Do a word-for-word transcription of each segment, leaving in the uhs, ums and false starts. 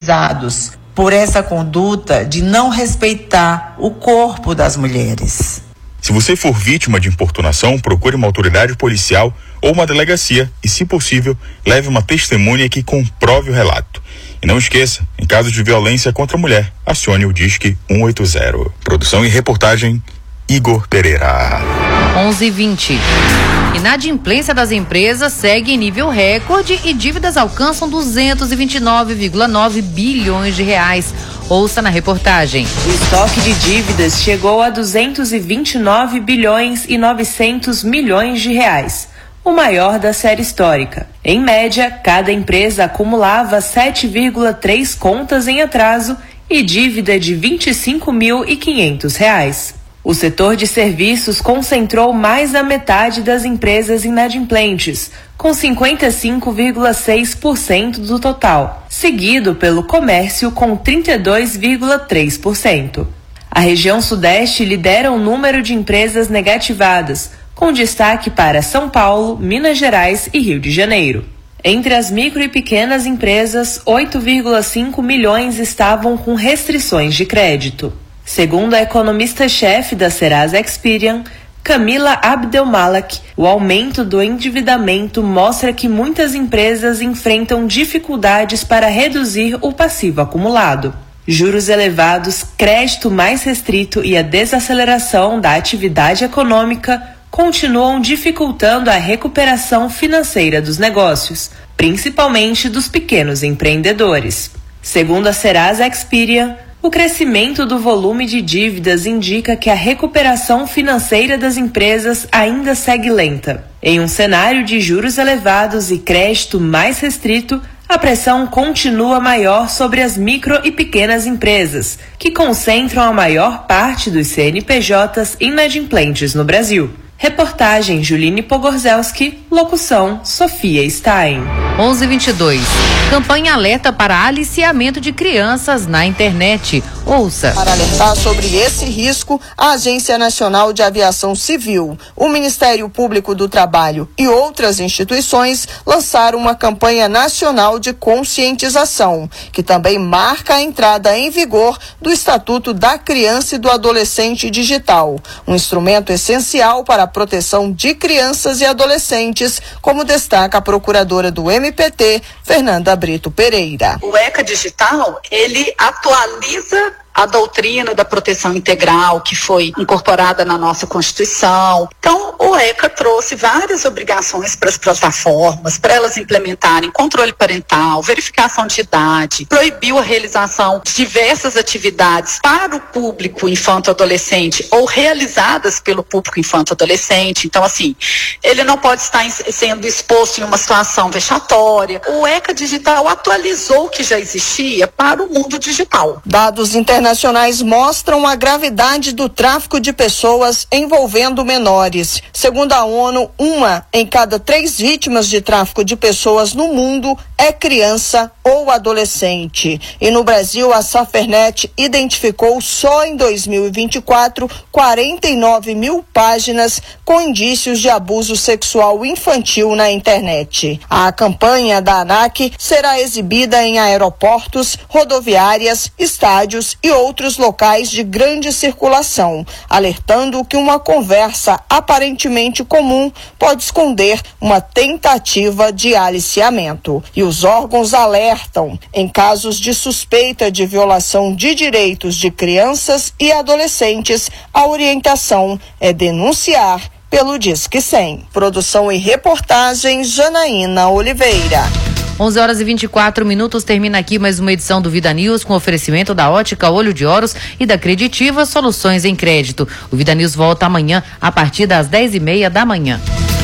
penalizados por essa conduta de não respeitar o corpo das mulheres. Se você for vítima de importunação, procure uma autoridade policial ou uma delegacia e, se possível, leve uma testemunha que comprove o relato. E não esqueça, em caso de violência contra a mulher, acione o Disque cento e oitenta. Produção e reportagem, Igor Pereira. onze e vinte. Inadimplência das empresas segue em nível recorde e dívidas alcançam duzentos e vinte e nove vírgula nove bilhões de reais. Ouça na reportagem. O estoque de dívidas chegou a duzentos e vinte e nove bilhões e novecentos milhões de reais, o maior da série histórica. Em média, cada empresa acumulava sete vírgula três contas em atraso e dívida de vinte e cinco mil e quinhentos reais. O setor de serviços concentrou mais da metade das empresas inadimplentes, com cinquenta e cinco vírgula seis por cento do total, seguido pelo comércio com trinta e dois vírgula três por cento. A região Sudeste lidera o número de empresas negativadas, com destaque para São Paulo, Minas Gerais e Rio de Janeiro. Entre as micro e pequenas empresas, oito vírgula cinco milhões estavam com restrições de crédito. Segundo a economista-chefe da Serasa Experian, Camila Abdelmalak, o aumento do endividamento mostra que muitas empresas enfrentam dificuldades para reduzir o passivo acumulado. Juros elevados, crédito mais restrito e a desaceleração da atividade econômica continuam dificultando a recuperação financeira dos negócios, principalmente dos pequenos empreendedores. Segundo a Serasa Experian, o crescimento do volume de dívidas indica que a recuperação financeira das empresas ainda segue lenta. Em um cenário de juros elevados e crédito mais restrito, a pressão continua maior sobre as micro e pequenas empresas, que concentram a maior parte dos C N P Js inadimplentes no Brasil. Reportagem Juline Pogorzelski, locução Sofia Stein. onze e vinte e dois. Campanha alerta para aliciamento de crianças na internet. Ouça. Para alertar sobre esse risco, a Agência Nacional de Aviação Civil, o Ministério Público do Trabalho e outras instituições lançaram uma campanha nacional de conscientização, que também marca a entrada em vigor do Estatuto da Criança e do Adolescente Digital, um instrumento essencial para a proteção de crianças e adolescentes, como destaca a procuradora do M P T, Fernanda Brito Pereira. O ECA Digital, ele atualiza a doutrina da proteção integral que foi incorporada na nossa Constituição. Então, o ECA trouxe várias obrigações para as plataformas, para elas implementarem controle parental, verificação de idade, proibiu a realização de diversas atividades para o público infanto-adolescente ou realizadas pelo público infanto-adolescente. Então, assim, ele não pode estar sendo exposto em uma situação vexatória. O ECA Digital atualizou o que já existia para o mundo digital. Dados internacionais Internacionais mostram a gravidade do tráfico de pessoas envolvendo menores. Segundo a ONU, uma em cada três vítimas de tráfico de pessoas no mundo é criança ou adolescente. E no Brasil, a Safernet identificou só em dois mil e vinte e quatro quarenta e nove mil páginas com indícios de abuso sexual infantil na internet. A campanha da ANAC será exibida em aeroportos, rodoviárias, estádios e outros locais de grande circulação, alertando que uma conversa aparentemente comum pode esconder uma tentativa de aliciamento. E os órgãos alertam, em casos de suspeita de violação de direitos de crianças e adolescentes, a orientação é denunciar pelo Disque cem. Produção e reportagem Janaína Oliveira. onze horas e vinte e quatro minutos, termina aqui mais uma edição do Vida News com oferecimento da Ótica Olho de Oros e da Creditiva Soluções em Crédito. O Vida News volta amanhã a partir das dez e meia da manhã.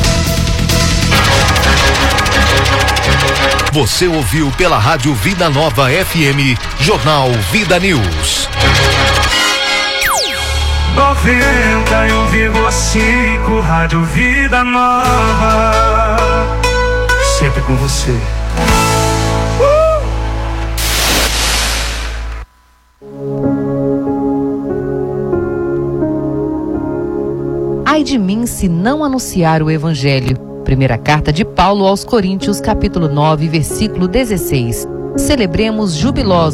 Você ouviu pela Rádio Vida Nova F M, Jornal Vida News. noventa e um vírgula cinco, Rádio Vida Nova. Sempre com você. Ai de mim se não anunciar o Evangelho. Primeira carta de Paulo aos Coríntios, capítulo nove, versículo dezesseis. Celebremos jubilosos